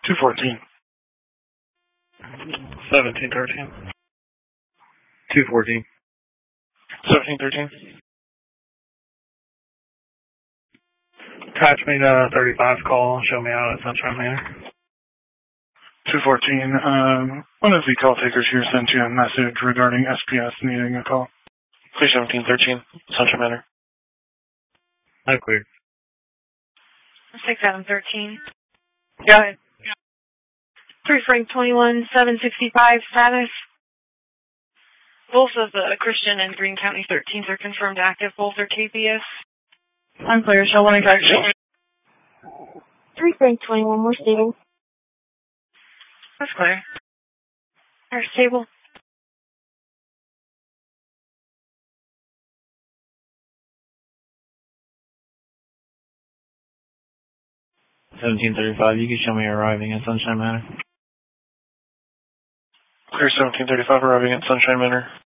214. 1713. 214. 1713. Patch me to 35's call. Show me out at Sunshine Manor. 214. One of the call takers here sent you a message regarding SPS needing a call. Clear 1713. Sunshine Manor. I'm clear. 6713. Go ahead. 3 Frank 21, 765 status. Both of the Christian and Greene County 13s are confirmed active. Both are KPS. I'm clear. Show 185. 3 Frank 21, more stable. That's clear. Are stable. $1735. You can show me arriving at Sunshine Manor. Clear 1735 arriving at Sunshine Manor.